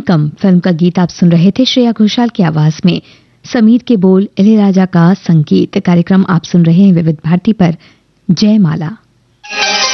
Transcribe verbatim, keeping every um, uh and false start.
एकम film का गीत आप सुन रहे थे श्रेया घोषाल की आवाज में। समीर के बोल, इलैयाराजा का संगीत। कार्यक्रम आप सुन रहे हैं विविध भारती पर। जयमाला।